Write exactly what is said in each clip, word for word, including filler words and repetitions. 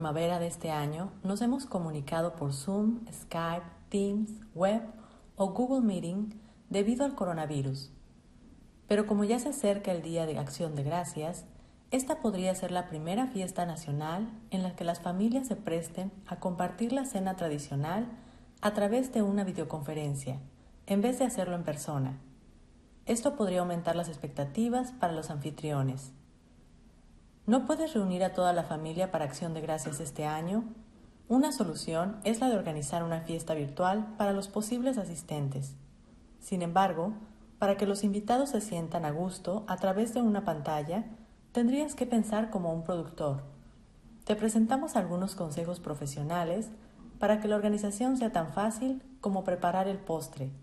Primavera de este año nos hemos comunicado por Zoom, Skype, Teams, Web o Google Meeting debido al coronavirus. Pero como ya se acerca el Día de Acción de Gracias, esta podría ser la primera fiesta nacional en la que las familias se presten a compartir la cena tradicional a través de una videoconferencia, en vez de hacerlo en persona. Esto podría aumentar las expectativas para los anfitriones. ¿No puedes reunir a toda la familia para Acción de Gracias este año? Una solución es la de organizar una fiesta virtual para los posibles asistentes. Sin embargo, para que los invitados se sientan a gusto a través de una pantalla, tendrías que pensar como un productor. Te presentamos algunos consejos profesionales para que la organización sea tan fácil como preparar el postre.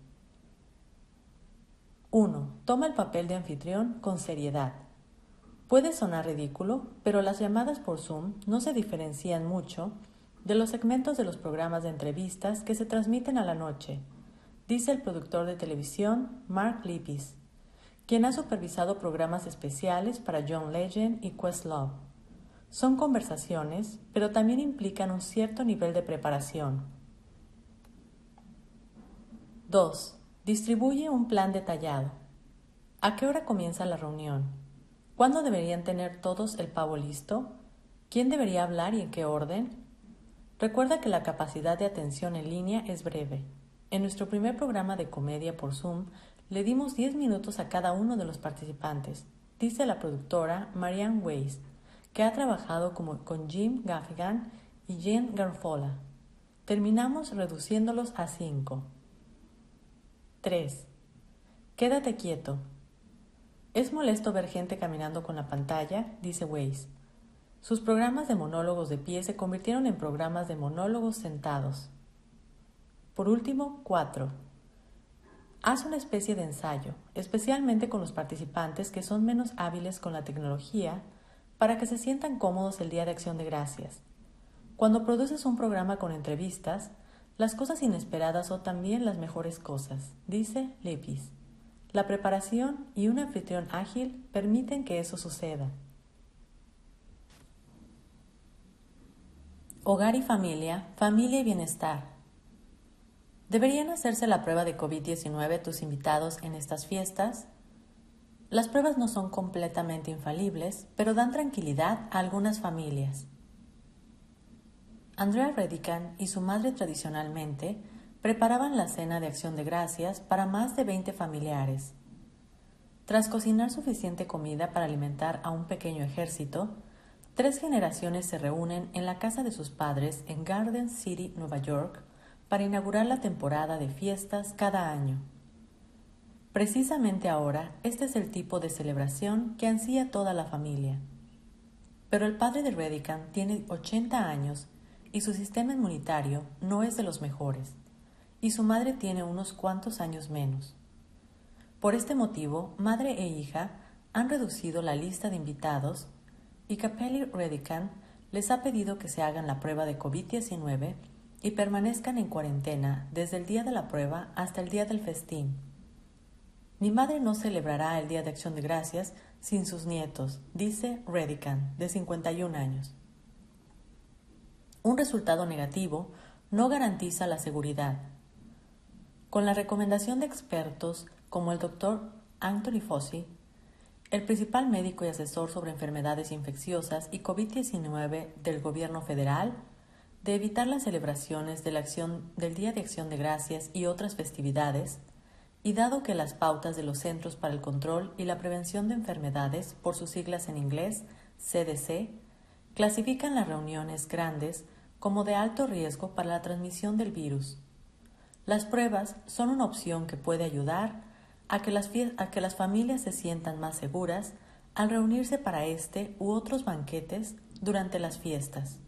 uno. Toma el papel de anfitrión con seriedad. Puede sonar ridículo, pero las llamadas por Zoom no se diferencian mucho de los segmentos de los programas de entrevistas que se transmiten a la noche, dice el productor de televisión Mark Lippis, quien ha supervisado programas especiales para John Legend y Questlove. Son conversaciones, pero también implican un cierto nivel de preparación. dos. Distribuye un plan detallado. ¿A qué hora comienza la reunión? ¿Cuándo deberían tener todos el pavo listo? ¿Quién debería hablar y en qué orden? Recuerda que la capacidad de atención en línea es breve. En nuestro primer programa de comedia por Zoom, le dimos diez minutos a cada uno de los participantes, dice la productora Marianne Weiss, que ha trabajado como, con Jim Gaffigan y Jen Garfola. Terminamos reduciéndolos a cinco. tres. Quédate quieto. Es molesto ver gente caminando con la pantalla, dice Weiss. Sus programas de monólogos de pie se convirtieron en programas de monólogos sentados. Por último, cuatro. Haz una especie de ensayo, especialmente con los participantes que son menos hábiles con la tecnología, para que se sientan cómodos el Día de Acción de Gracias. Cuando produces un programa con entrevistas, las cosas inesperadas son también las mejores cosas, dice Lippis. La preparación y un anfitrión ágil permiten que eso suceda. Hogar y familia, familia y bienestar. ¿Deberían hacerse la prueba de COVID diecinueve tus invitados en estas fiestas? Las pruebas no son completamente infalibles, pero dan tranquilidad a algunas familias. Andrea Redican y su madre tradicionalmente preparaban la cena de Acción de Gracias para más de veinte familiares. Tras cocinar suficiente comida para alimentar a un pequeño ejército, tres generaciones se reúnen en la casa de sus padres en Garden City, Nueva York, para inaugurar la temporada de fiestas cada año. Precisamente ahora, este es el tipo de celebración que ansía toda la familia. Pero el padre de Redican tiene ochenta años y su sistema inmunitario no es de los mejores, y su madre tiene unos cuantos años menos. Por este motivo, madre e hija han reducido la lista de invitados y Capelli Redican les ha pedido que se hagan la prueba de COVID diecinueve y permanezcan en cuarentena desde el día de la prueba hasta el día del festín. Mi madre no celebrará el Día de Acción de Gracias sin sus nietos, dice Redican, de cincuenta y un años. Un resultado negativo no garantiza la seguridad. Con la recomendación de expertos como el doctor Anthony Fauci, el principal médico y asesor sobre enfermedades infecciosas y COVID diecinueve del gobierno federal, de evitar las celebraciones de la acción, del Día de Acción de Gracias y otras festividades, y dado que las pautas de los Centros para el Control y la Prevención de Enfermedades, por sus siglas en inglés, C D C, clasifican las reuniones grandes como de alto riesgo para la transmisión del virus. Las pruebas son una opción que puede ayudar a que las, fie- a que las familias se sientan más seguras al reunirse para este u otros banquetes durante las fiestas.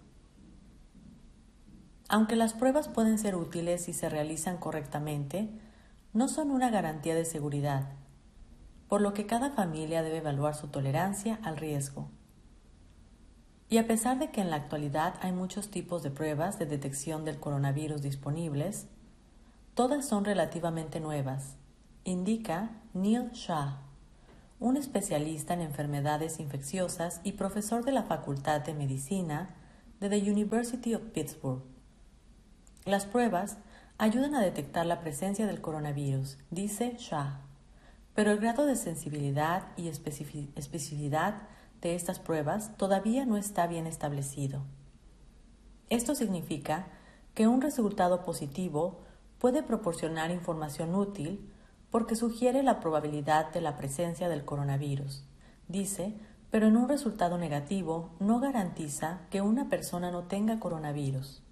Aunque las pruebas pueden ser útiles si se realizan correctamente, no son una garantía de seguridad, por lo que cada familia debe evaluar su tolerancia al riesgo. Y a pesar de que en la actualidad hay muchos tipos de pruebas de detección del coronavirus disponibles, todas son relativamente nuevas, indica Neil Shah, un especialista en enfermedades infecciosas y profesor de la Facultad de Medicina de The University of Pittsburgh. Las pruebas ayudan a detectar la presencia del coronavirus, dice Shah, pero el grado de sensibilidad y especificidad de estas pruebas todavía no está bien establecido. Esto significa que un resultado positivo puede proporcionar información útil porque sugiere la probabilidad de la presencia del coronavirus, dice, pero en un resultado negativo no garantiza que una persona no tenga coronavirus.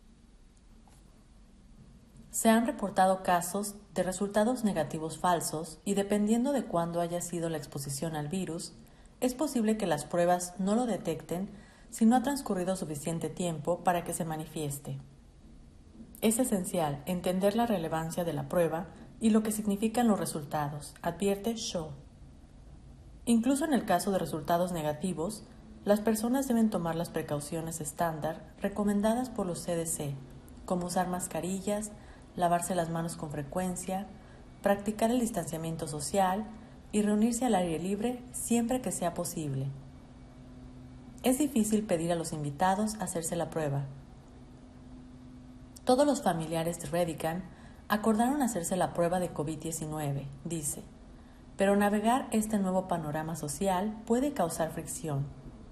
Se han reportado casos de resultados negativos falsos y dependiendo de cuándo haya sido la exposición al virus, es posible que las pruebas no lo detecten si no ha transcurrido suficiente tiempo para que se manifieste. Es esencial entender la relevancia de la prueba y lo que significan los resultados, advierte Shaw. Incluso en el caso de resultados negativos, las personas deben tomar las precauciones estándar recomendadas por los C D C, como usar mascarillas, lavarse las manos con frecuencia, practicar el distanciamiento social y reunirse al aire libre siempre que sea posible. Es difícil pedir a los invitados hacerse la prueba. Todos los familiares de Redican acordaron hacerse la prueba de COVID diecinueve, dice, pero navegar este nuevo panorama social puede causar fricción.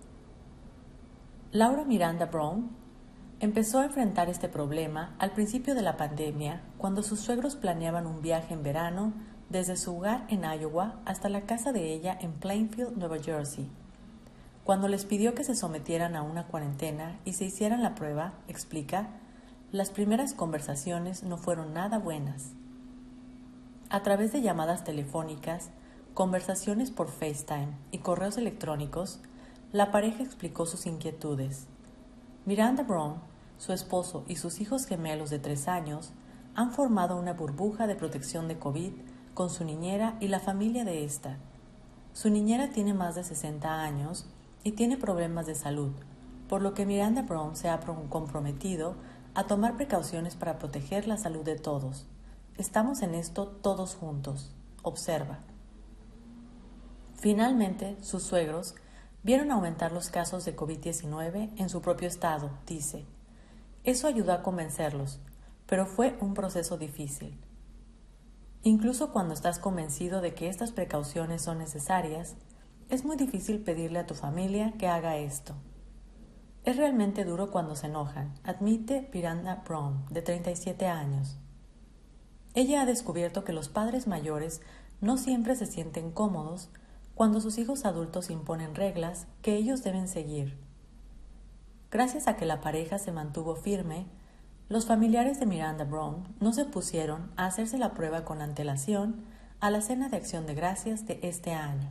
Laura Miranda Brown empezó a enfrentar este problema al principio de la pandemia cuando sus suegros planeaban un viaje en verano desde su hogar en Iowa hasta la casa de ella en Plainfield, Nueva Jersey. Cuando les pidió que se sometieran a una cuarentena y se hicieran la prueba, explica, las primeras conversaciones no fueron nada buenas. A través de llamadas telefónicas, conversaciones por FaceTime y correos electrónicos, la pareja explicó sus inquietudes. Miranda Brown, su esposo y sus hijos gemelos de tres años han formado una burbuja de protección de COVID con su niñera y la familia de esta. Su niñera tiene más de sesenta años y tiene problemas de salud, por lo que Miranda Brown se ha comprometido a tomar precauciones para proteger la salud de todos. Estamos en esto todos juntos, observa. Finalmente, sus suegros vieron aumentar los casos de COVID diecinueve en su propio estado, dice. Eso ayudó a convencerlos, pero fue un proceso difícil. Incluso cuando estás convencido de que estas precauciones son necesarias, es muy difícil pedirle a tu familia que haga esto. Es realmente duro cuando se enojan, admite Miranda Brown, de treinta y siete años. Ella ha descubierto que los padres mayores no siempre se sienten cómodos cuando sus hijos adultos imponen reglas que ellos deben seguir. Gracias a que la pareja se mantuvo firme, los familiares de Miranda Brown no se pusieron a hacerse la prueba con antelación a la cena de Acción de Gracias de este año.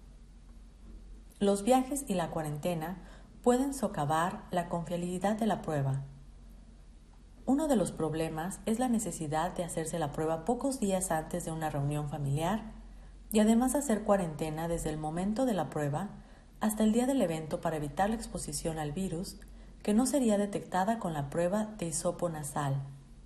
Los viajes y la cuarentena pueden socavar la confiabilidad de la prueba. Uno de los problemas es la necesidad de hacerse la prueba pocos días antes de una reunión familiar y además hacer cuarentena desde el momento de la prueba hasta el día del evento para evitar la exposición al virus que no sería detectada con la prueba de hisopo nasal.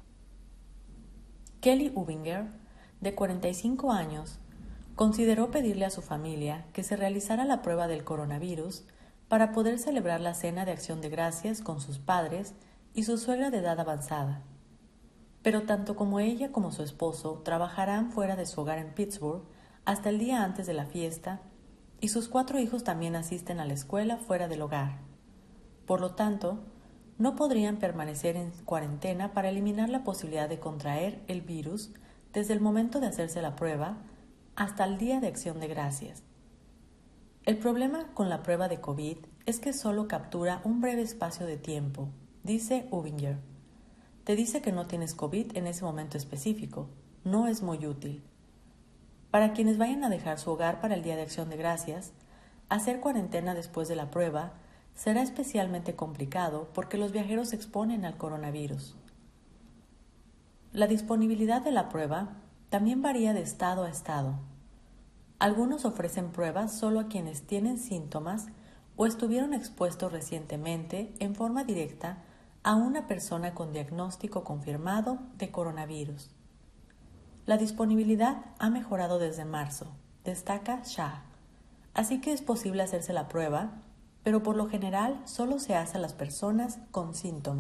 Kelly Ubinger, de cuarenta y cinco años, consideró pedirle a su familia que se realizara la prueba del coronavirus para poder celebrar la cena de Acción de Gracias con sus padres y su suegra de edad avanzada. Pero tanto como ella como su esposo trabajarán fuera de su hogar en Pittsburgh hasta el día antes de la fiesta y sus cuatro hijos también asisten a la escuela fuera del hogar. Por lo tanto, no podrían permanecer en cuarentena para eliminar la posibilidad de contraer el virus desde el momento de hacerse la prueba hasta el día de Acción de Gracias. El problema con la prueba de COVID es que solo captura un breve espacio de tiempo, dice Ubinger. Te dice que no tienes COVID en ese momento específico. No es muy útil. Para quienes vayan a dejar su hogar para el Día de Acción de Gracias, hacer cuarentena después de la prueba será especialmente complicado porque los viajeros se exponen al coronavirus. La disponibilidad de la prueba también varía de estado a estado. Algunos ofrecen pruebas solo a quienes tienen síntomas o estuvieron expuestos recientemente en forma directa a una persona con diagnóstico confirmado de coronavirus. La disponibilidad ha mejorado desde marzo, destaca Shah, así que es posible hacerse la prueba pero por lo general solo se hace a las personas con síntomas.